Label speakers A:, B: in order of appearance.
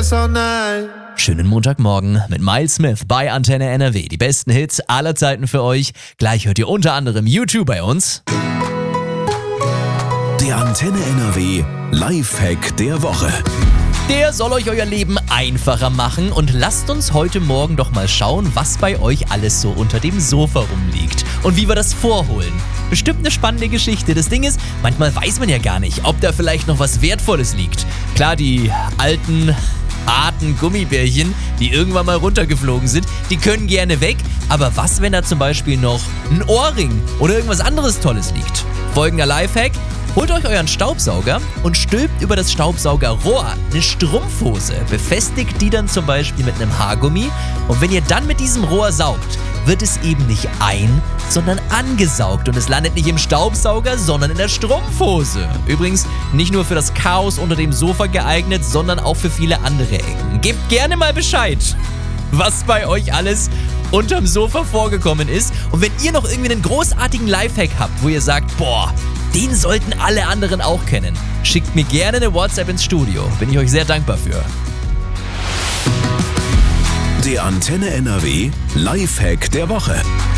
A: this all night.
B: Schönen Montagmorgen mit Miles Smith bei Antenne NRW. Die besten Hits aller Zeiten für euch. Gleich hört ihr unter anderem U2 bei uns.
C: Der Antenne NRW Lifehack der Woche.
B: Der soll euch euer Leben einfacher machen und lasst uns heute Morgen doch mal schauen, was bei euch alles so unter dem Sofa rumliegt und wie wir das vorholen. Bestimmt eine spannende Geschichte. Das Ding ist, manchmal weiß man ja gar nicht, ob da vielleicht noch was Wertvolles liegt. Klar, die alten, harten Gummibärchen, die irgendwann mal runtergeflogen sind, die können gerne weg. Aber was, wenn da zum Beispiel noch ein Ohrring oder irgendwas anderes Tolles liegt? Folgender Lifehack: Holt euch euren Staubsauger und stülpt über das Staubsaugerrohr eine Strumpfhose. Befestigt die dann zum Beispiel mit einem Haargummi. Und wenn ihr dann mit diesem Rohr saugt, wird es eben nicht sondern angesaugt. Und es landet nicht im Staubsauger, sondern in der Strumpfhose. Übrigens nicht nur für das Chaos unter dem Sofa geeignet, sondern auch für viele andere Ecken. Gebt gerne mal Bescheid, was bei euch alles unterm Sofa vorgekommen ist. Und wenn ihr noch irgendwie einen großartigen Lifehack habt, wo ihr sagt, boah, den sollten alle anderen auch kennen, schickt mir gerne eine WhatsApp ins Studio. Bin ich euch sehr dankbar für.
C: Der Antenne NRW Lifehack der Woche.